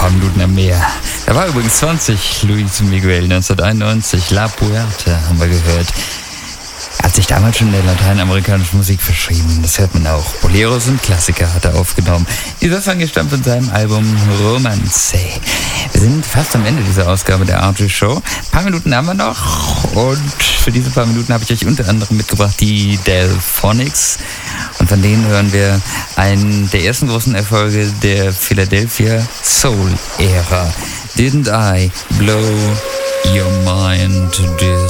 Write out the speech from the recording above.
paar Minuten am Meer. Da war übrigens 20, Luis Miguel, 1991, La Puerta haben wir gehört. Er hat sich damals schon der lateinamerikanischen Musik verschrieben, das hört man auch. Boleros und Klassiker hat er aufgenommen. Dieser Song stammt von seinem Album Romance. Wir sind fast am Ende dieser Ausgabe der Argy Show. Ein paar Minuten haben wir noch und für diese paar Minuten habe ich euch unter anderem mitgebracht die Delphonics. Und von denen hören wir einen der ersten großen Erfolge der Philadelphia Soul-Ära. Didn't I blow your mind, dear